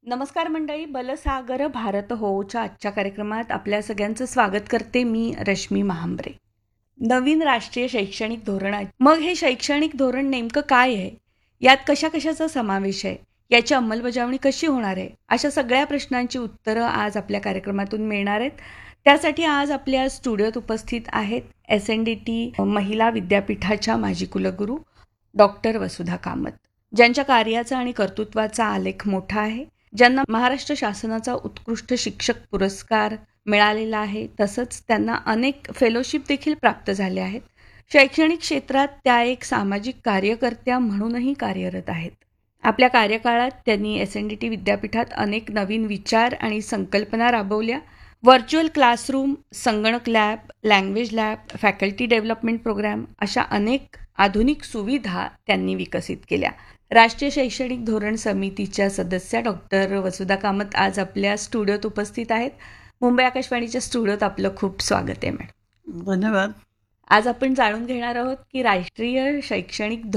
नमस्कार मंडळी, बलसागर भारत होच्या आजच्या कार्यक्रमात आपल्या सगळ्यांचं स्वागत करते मी रश्मी महांबरे. नवीन राष्ट्रीय शैक्षणिक धोरण आहे. मग हे शैक्षणिक धोरण नेमकं काय आहे, यात कशा कशाचा समावेश आहे, याची अंमलबजावणी कशी होणार आहे, अशा सगळ्या प्रश्नांची उत्तरं आज आपल्या कार्यक्रमातून मिळणार आहेत. त्यासाठी आज आपल्या स्टुडिओत उपस्थित आहेत SNDT महिला विद्यापीठाच्या माजी कुलगुरू डॉक्टर वसुधा कामत, ज्यांच्या कार्याचा आणि कर्तृत्वाचा आलेख मोठा आहे, ज्यांना महाराष्ट्र शासनाचा उत्कृष्ट शिक्षक पुरस्कार मिळालेला आहे. तसंच त्यांना अनेक फेलोशिप देखील प्राप्त झाले आहेत. शैक्षणिक क्षेत्रात त्या एक सामाजिक कार्यकर्त्या म्हणूनही कार्यरत आहेत. आपल्या कार्यकाळात त्यांनी SNDT विद्यापीठात अनेक नवीन विचार आणि संकल्पना राबवल्या. व्हर्च्युअल क्लासरूम, संगणक lab, language lab, faculty development programme अशा अनेक आधुनिक सुविधा त्यांनी विकसित केल्या. राष्ट्रीय शैक्षणिक धोरण समितीच्या सदस्या डॉक्टर वसुधा कामत आज आपल्या स्टुडिओत उपस्थित आहेत. मुंबई आकाशवाणीच्या स्टुडिओत आपलं खूप स्वागत आहे मॅडम. धन्यवाद. आज आपण जाणून घेणार आहोत की राष्ट्रीय शैक्षणिक